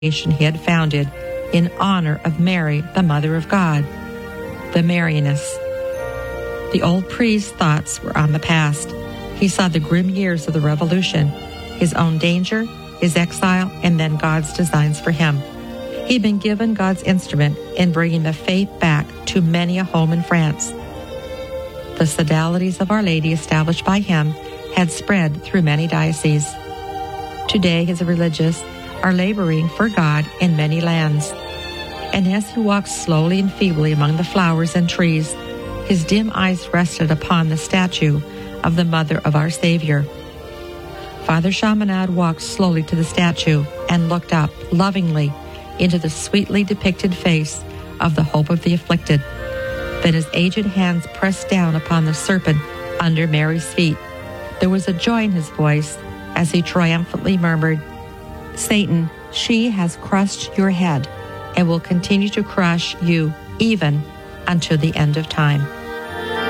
he had founded in honor of Mary, the Mother of God, the Marianists. The old priest's thoughts were on the past. He saw the grim years of the Revolution, his own danger, his exile, and then God's designs for him. He'd been given God's instrument in bringing the faith back to many a home in France. The sodalities of Our Lady established by him had spread through many dioceses. Today, his religious are laboring for God in many lands. And as he walked slowly and feebly among the flowers and trees, his dim eyes rested upon the statue of the Mother of our Savior. Father Chaminade walked slowly to the statue and looked up lovingly into the sweetly depicted face of the Hope of the Afflicted. Then his aged hands pressed down upon the serpent under Mary's feet. There was a joy in his voice as he triumphantly murmured, "Satan, she has crushed your head and will continue to crush you even until the end of time."